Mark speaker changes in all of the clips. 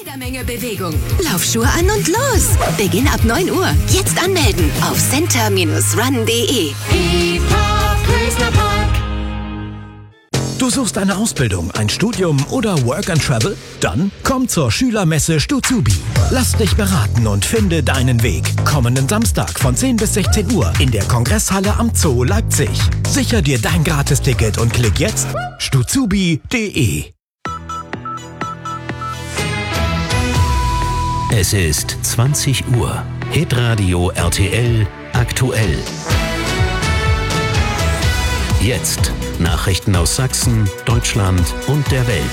Speaker 1: jeder Menge Bewegung. Laufschuhe an und los. Beginn ab 9 Uhr. Jetzt anmelden auf center-run.de.
Speaker 2: Du suchst eine Ausbildung, ein Studium oder Work and Travel? Dann komm zur Schülermesse Stuzubi. Lass dich beraten und finde deinen Weg. Kommenden Samstag von 10 bis 16 Uhr in der Kongresshalle am Zoo Leipzig. Sicher dir dein Gratisticket und klick jetzt stuzubi.de.
Speaker 3: Es ist 20 Uhr. Hitradio RTL aktuell. Jetzt Nachrichten aus Sachsen, Deutschland und der Welt.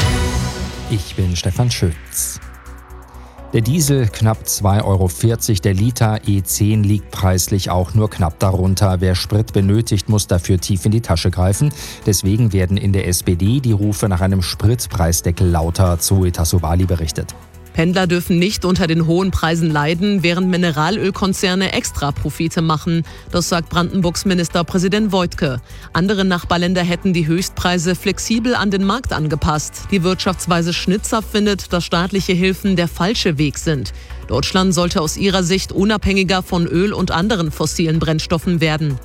Speaker 4: Ich bin Stefan Schütz. Der Diesel knapp 2,40 Euro, der Liter E10 liegt preislich auch nur knapp darunter. Wer Sprit benötigt, muss dafür tief in die Tasche greifen. Deswegen werden in der SPD die Rufe nach einem Spritpreisdeckel lauter, Zoe Tassovali berichtet.
Speaker 5: Pendler dürfen nicht unter den hohen Preisen leiden, während Mineralölkonzerne Extraprofite machen. Das sagt Brandenburgs Ministerpräsident Woidke. Andere Nachbarländer hätten die Höchstpreise flexibel an den Markt angepasst. Die Wirtschaftsweise Schnitzer findet, dass staatliche Hilfen der falsche Weg sind. Deutschland sollte aus ihrer Sicht unabhängiger von Öl und anderen fossilen Brennstoffen werden.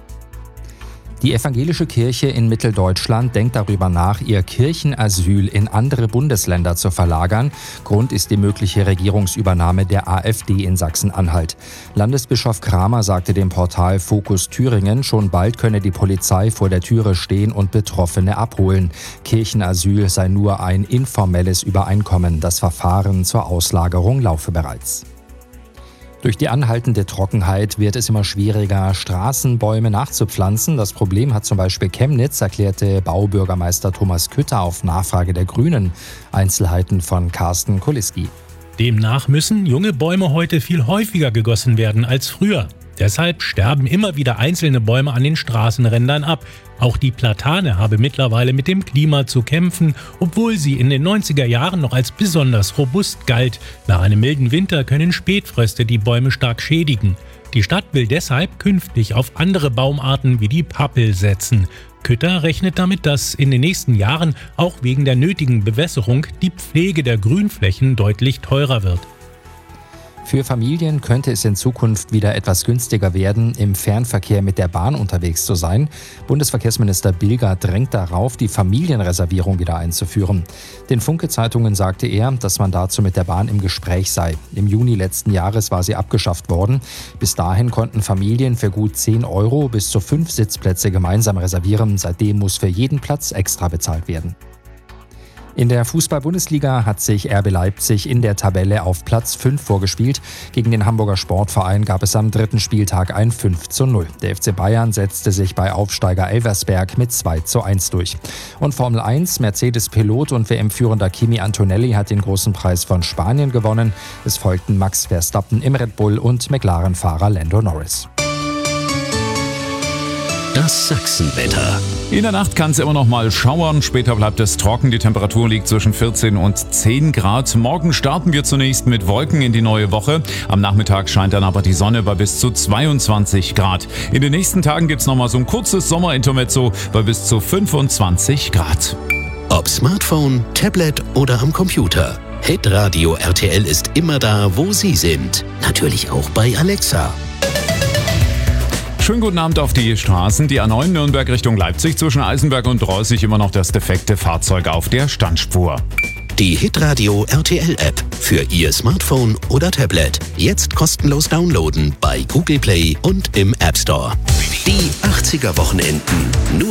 Speaker 4: Die evangelische Kirche in Mitteldeutschland denkt darüber nach, ihr Kirchenasyl in andere Bundesländer zu verlagern. Grund ist die mögliche Regierungsübernahme der AfD in Sachsen-Anhalt. Landesbischof Kramer sagte dem Portal Fokus Thüringen, schon bald könne die Polizei vor der Türe stehen und Betroffene abholen. Kirchenasyl sei nur ein informelles Übereinkommen. Das Verfahren zur Auslagerung laufe bereits. Durch die anhaltende Trockenheit wird es immer schwieriger, Straßenbäume nachzupflanzen. Das Problem hat zum Beispiel Chemnitz, erklärte Baubürgermeister Thomas Kütter auf Nachfrage der Grünen. Einzelheiten von Carsten Kuliski.
Speaker 6: Demnach müssen junge Bäume heute viel häufiger gegossen werden als früher. Deshalb sterben immer wieder einzelne Bäume an den Straßenrändern ab. Auch die Platane habe mittlerweile mit dem Klima zu kämpfen, obwohl sie in den 90er Jahren noch als besonders robust galt. Nach einem milden Winter können Spätfröste die Bäume stark schädigen. Die Stadt will deshalb künftig auf andere Baumarten wie die Pappel setzen. Kütter rechnet damit, dass in den nächsten Jahren auch wegen der nötigen Bewässerung die Pflege der Grünflächen deutlich teurer wird.
Speaker 4: Für Familien könnte es in Zukunft wieder etwas günstiger werden, im Fernverkehr mit der Bahn unterwegs zu sein. Bundesverkehrsminister Bilger drängt darauf, die Familienreservierung wieder einzuführen. Den Funke-Zeitungen sagte er, dass man dazu mit der Bahn im Gespräch sei. Im Juni letzten Jahres war sie abgeschafft worden. Bis dahin konnten Familien für gut 10 Euro bis zu 5 Sitzplätze gemeinsam reservieren. Seitdem muss für jeden Platz extra bezahlt werden. In der Fußball-Bundesliga hat sich RB Leipzig in der Tabelle auf Platz 5 vorgespielt. Gegen den Hamburger Sportverein gab es am 3. Spieltag ein 5:0. Der FC Bayern setzte sich bei Aufsteiger Elversberg mit 2:1 durch. Und Formel 1, Mercedes-Pilot und WM-Führender Kimi Antonelli hat den großen Preis von Spanien gewonnen. Es folgten Max Verstappen im Red Bull und McLaren-Fahrer Lando Norris.
Speaker 3: Das Sachsenwetter.
Speaker 7: In der Nacht kann es immer noch mal schauern, später bleibt es trocken, die Temperatur liegt zwischen 14 und 10 Grad. Morgen starten wir zunächst mit Wolken in die neue Woche. Am Nachmittag scheint dann aber die Sonne bei bis zu 22 Grad. In den nächsten Tagen gibt es noch mal so ein kurzes Sommerintermezzo bei bis zu 25 Grad.
Speaker 3: Ob Smartphone, Tablet oder am Computer. Hitradio RTL ist immer da, wo Sie sind. Natürlich auch bei Alexa.
Speaker 7: Schönen guten Abend auf die Straßen. Die A9 Nürnberg Richtung Leipzig zwischen Eisenberg und Reußig immer noch das defekte Fahrzeug auf der Standspur.
Speaker 3: Die Hitradio RTL App für Ihr Smartphone oder Tablet. Jetzt kostenlos downloaden bei Google Play und im App Store. Die 80er Wochenenden. Nur